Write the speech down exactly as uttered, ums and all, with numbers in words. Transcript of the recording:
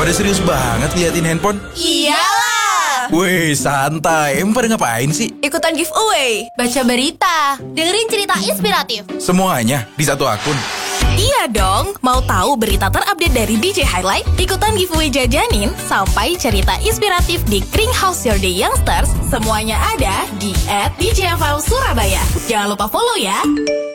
pada serius banget liatin handphone? Iyalah. Wih, santai. Emang pada ngapain sih? Ikutan giveaway, baca berita, dengerin cerita inspiratif. Semuanya di satu akun. Iya dong, mau tahu berita terupdate dari D J Highlight? Ikutan giveaway jajanin sampai cerita inspiratif di Kring House Your Day Youngsters. Semuanya ada di at D J F M Surabaya. Jangan lupa follow ya.